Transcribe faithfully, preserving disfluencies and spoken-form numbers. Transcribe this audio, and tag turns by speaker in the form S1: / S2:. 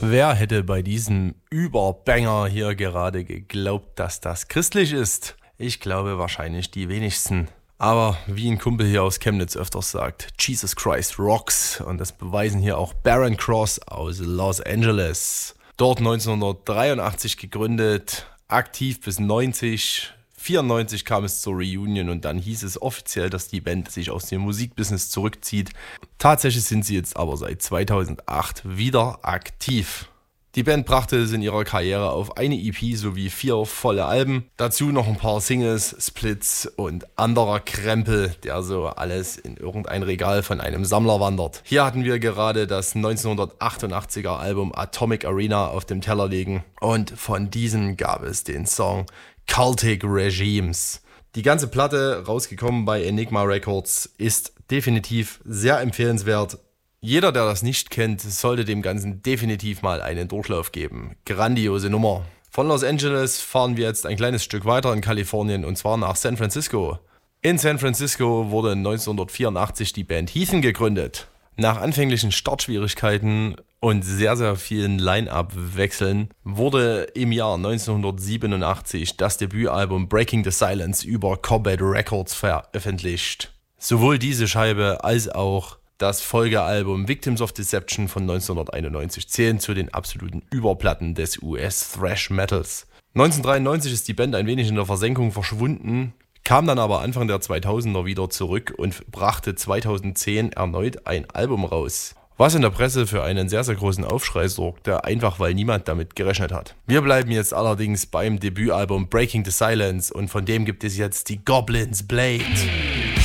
S1: Wer hätte bei diesem Überbanger hier gerade geglaubt, dass das christlich ist? Ich glaube wahrscheinlich die wenigsten. Aber wie ein Kumpel hier aus Chemnitz öfters sagt, Jesus Christ rocks. Und das beweisen hier auch Barren Cross aus Los Angeles. Dort neunzehnhundertdreiundachtzig gegründet, aktiv bis neunzig. vierundneunzig kam es zur Reunion und dann hieß es offiziell, dass die Band sich aus dem Musikbusiness zurückzieht. Tatsächlich sind sie jetzt aber seit zweitausendacht wieder aktiv. Die Band brachte es in ihrer Karriere auf eine E P sowie vier volle Alben. Dazu noch ein paar Singles, Splits und anderer Krempel, der so alles in irgendein Regal von einem Sammler wandert. Hier hatten wir gerade das neunzehnhundertachtundachtziger Album Atomic Arena auf dem Teller liegen und von diesem gab es den Song Cultic Regimes. Die ganze Platte, rausgekommen bei Enigma Records, ist definitiv sehr empfehlenswert. Jeder, der das nicht kennt, sollte dem Ganzen definitiv mal einen Durchlauf geben. Grandiose Nummer. Von Los Angeles fahren wir jetzt ein kleines Stück weiter in Kalifornien und zwar nach San Francisco. In San Francisco wurde neunzehnhundertvierundachtzig die Band Heathen gegründet. Nach anfänglichen Startschwierigkeiten und sehr, sehr vielen Line-Up-Wechseln wurde im Jahr neunzehnhundertsiebenundachtzig das Debütalbum Breaking the Silence über Combat Records veröffentlicht. Sowohl diese Scheibe als auch das Folgealbum Victims of Deception von neunzehnhunderteinundneunzig zählen zu den absoluten Überplatten des U S-Thrash-Metals. neunzehnhundertdreiundneunzig ist die Band ein wenig in der Versenkung verschwunden, kam dann aber Anfang der zweitausender wieder zurück und brachte zweitausendzehn erneut ein Album raus. Was in der Presse für einen sehr, sehr großen Aufschrei sorgte, einfach weil niemand damit gerechnet hat. Wir bleiben jetzt allerdings beim Debütalbum Breaking the Silence und von dem gibt es jetzt die Goblin's Blade.